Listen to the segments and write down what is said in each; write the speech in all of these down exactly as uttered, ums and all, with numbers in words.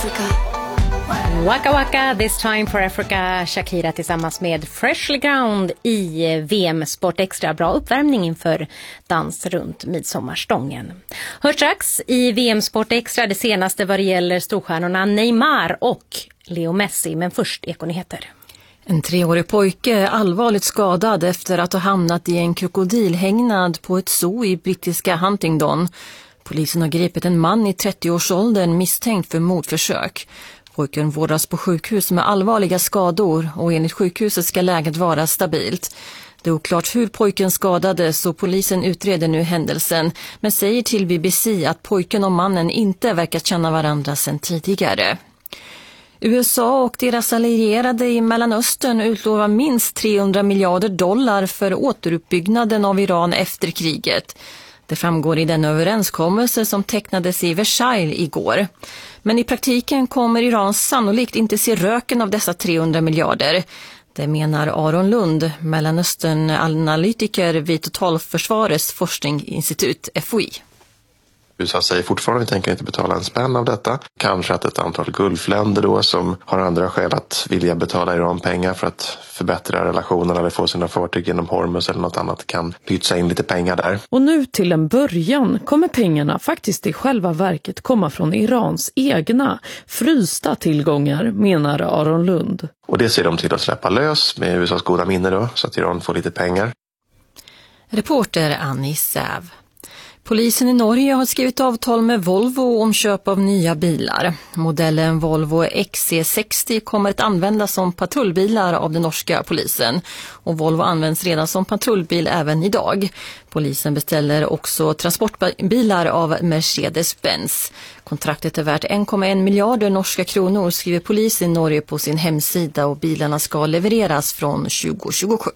Waka Waka, this time for Africa. Shakira tillsammans med Freshly Ground i V M Sport Extra. Bra uppvärmning inför dans runt midsommarstången. Hör strax i V M Sport Extra det senaste vad det gäller storstjärnorna Neymar och Leo Messi. Men först ekonyheter. En treårig pojke är allvarligt skadad efter att ha hamnat i en krokodilhägnad på ett zoo i brittiska Huntingdon. Polisen har gripit en man i trettioårsåldern misstänkt för mordförsök. Pojken vårdas på sjukhus med allvarliga skador och enligt sjukhuset ska läget vara stabilt. Det är oklart hur pojken skadades och polisen utreder nu händelsen men säger till B B C att pojken och mannen inte verkar känna varandra sedan tidigare. U S A och deras allierade i Mellanöstern utlovar minst trehundra miljarder dollar för återuppbyggnaden av Iran efter kriget. Det framgår i den överenskommelse som tecknades i Versailles igår. Men i praktiken kommer Iran sannolikt inte se röken av dessa trehundra miljarder. Det menar Aron Lund, Mellanöstern-analytiker vid Totalförsvarets forskningsinstitut F O I. U S A säger fortfarande att vi tänker inte betala en spänn av detta. Kanske att ett antal gulfländer då som har andra skäl att vilja betala Iran pengar för att förbättra relationerna eller få sina fartyg genom Hormuz eller något annat kan pytsa in lite pengar där. Och nu till en början kommer pengarna faktiskt i själva verket komma från Irans egna frysta tillgångar, menar Aron Lund. Och det ser de till att släppa lös med U S A:s goda minne då så att Iran får lite pengar. Reporter Annie Säv. Polisen i Norge har skrivit avtal med Volvo om köp av nya bilar. Modellen Volvo X C sextio kommer att användas som patrullbilar av den norska polisen. Och Volvo används redan som patrullbil även idag. Polisen beställer också transportbilar av Mercedes-Benz. Kontraktet är värt en komma en miljarder norska kronor, skriver polisen i Norge på sin hemsida och bilarna ska levereras från tjugo tjugosju.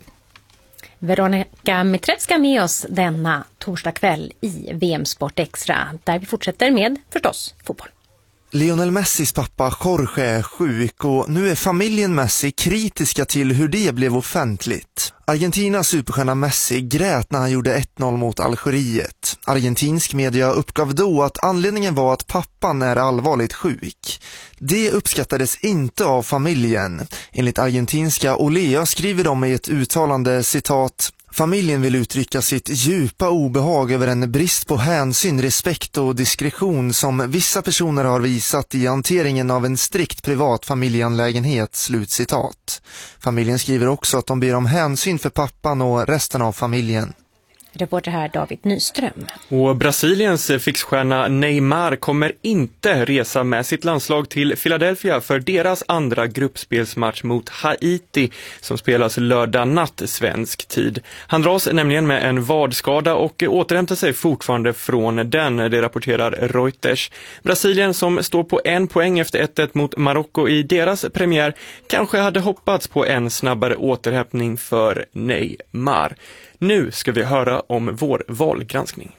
Veronica Mitrevska med oss denna torsdag kväll i V M Sport Extra där vi fortsätter med förstås fotboll. Lionel Messis pappa Jorge är sjuk och nu är familjen Messi kritiska till hur det blev offentligt. Argentinas superstjärna Messi grät när han gjorde ett noll mot Algeriet. Argentinsk media uppgav då att anledningen var att pappan är allvarligt sjuk. Det uppskattades inte av familjen. Enligt argentinska Olea skriver de i ett uttalande citat: familjen vill uttrycka sitt djupa obehag över en brist på hänsyn, respekt och diskretion som vissa personer har visat i hanteringen av en strikt privat familjeanlägenhet, slutcitat. Familjen skriver också att de ber om hänsyn för pappan och resten av familjen. Reporter här David Nyström. Och Brasiliens fixstjärna Neymar kommer inte resa med sitt landslag till Philadelphia för deras andra gruppspelsmatch mot Haiti som spelas lördag natt svensk tid. Han dras nämligen med en vadskada och återhämtar sig fortfarande från den, det rapporterar Reuters. Brasilien som står på en poäng efter ett ett mot Marocko i deras premiär kanske hade hoppats på en snabbare återhämtning för Neymar. Nu ska vi höra om vår valgranskning.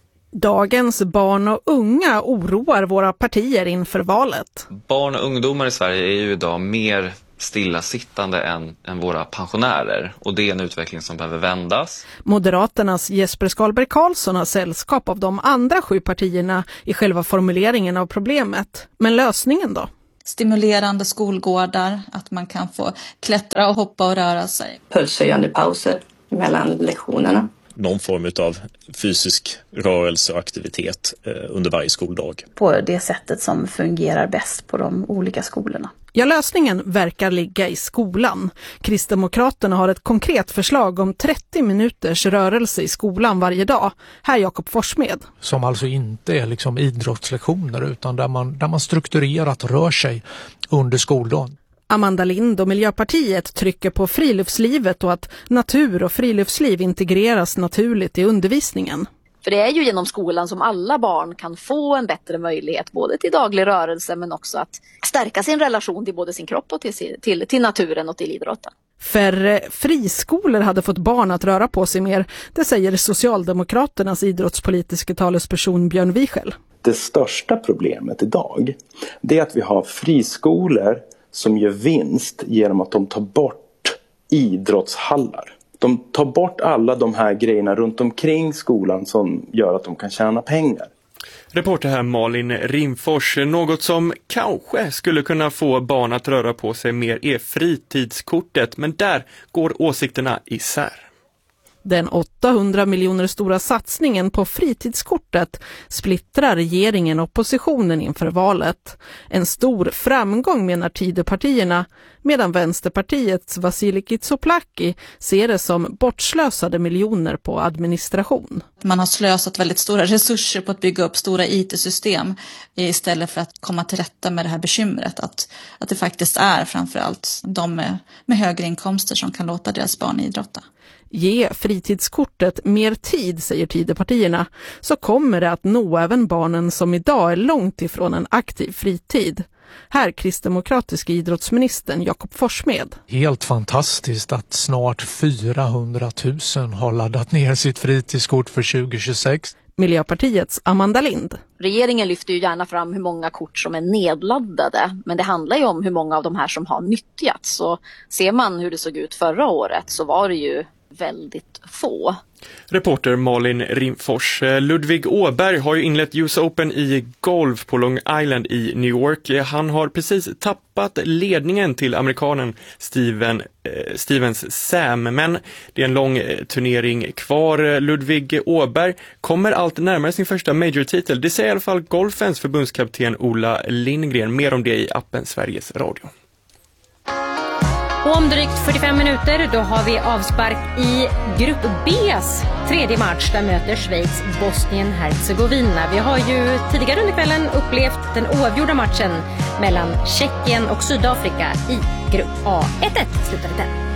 Dagens barn och unga oroar våra partier inför valet. Barn och ungdomar i Sverige är ju idag mer stillasittande än, än våra pensionärer. Och det är en utveckling som behöver vändas. Moderaternas Jesper Skalberg Karlsson har sällskap av de andra sju partierna i själva formuleringen av problemet. Men lösningen då? Stimulerande skolgårdar, att man kan få klättra och hoppa och röra sig. Pulshöjande pauser mellan lektionerna. Någon form av fysisk rörelse och aktivitet eh, under varje skoldag. På det sättet som fungerar bäst på de olika skolorna. Ja, lösningen verkar ligga i skolan. Kristdemokraterna har ett konkret förslag om trettio minuters rörelse i skolan varje dag. Här Jakob Forsmed. Som alltså inte är liksom idrottslektioner utan där man, där man strukturerat rör sig under skoldagen. Amanda Lind och Miljöpartiet trycker på friluftslivet och att natur och friluftsliv integreras naturligt i undervisningen. För det är ju genom skolan som alla barn kan få en bättre möjlighet både till daglig rörelse men också att stärka sin relation till både sin kropp och till, till, till naturen och till idrotten. Färre friskolor hade fått barn att röra på sig mer, det säger Socialdemokraternas idrottspolitiska talesperson Björn Wiechel. Det största problemet idag det är att vi har friskolor som gör vinst genom att de tar bort idrottshallar. De tar bort alla de här grejerna runt omkring skolan som gör att de kan tjäna pengar. Reporter här Malin Rimfors. Något som kanske skulle kunna få barn att röra på sig mer är fritidskortet, men där går åsikterna isär. Den åttahundra miljoner stora satsningen på fritidskortet splittrar regeringen och oppositionen inför valet. En stor framgång menar Tidöpartierna, medan Vänsterpartiets Vasilij Kitsoplaki ser det som bortslösade miljoner på administration. Man har slösat väldigt stora resurser på att bygga upp stora I T-system istället för att komma till rätta med det här bekymret. Att, att det faktiskt är framförallt de med, med högre inkomster som kan låta deras barn idrotta. Ge fritidskortet mer tid, säger Tidöpartierna, så kommer det att nå även barnen som idag är långt ifrån en aktiv fritid. Här kristdemokratiska idrottsministern Jakob Forssmed. Helt fantastiskt att snart fyrahundratusen har laddat ner sitt fritidskort för tjugo tjugosex. Miljöpartiets Amanda Lind. Regeringen lyfter ju gärna fram hur många kort som är nedladdade, men det handlar ju om hur många av de här som har nyttjats. Så ser man hur det såg ut förra året så var det ju väldigt få. Reporter Malin Rimfors. Ludvig Åberg har ju inlett U S Open i golf på Long Island i New York. Han har precis tappat ledningen till amerikanen Steven, eh, Stevens Sam, men det är en lång eh, turnering kvar. Ludvig Åberg kommer allt närmare sin första major-titel. Det säger i alla fall golfens förbundskapten Ola Lindgren. Mer om det i appen Sveriges Radio. Och om drygt fyrtiofem minuter då har vi avspark i Grupp B:s tredje match. Där möter Schweiz Bosnien-Herzegovina. Vi har ju tidigare under kvällen upplevt den oavgjorda matchen mellan Tjeckien och Sydafrika i Grupp A. ett ett slutade den.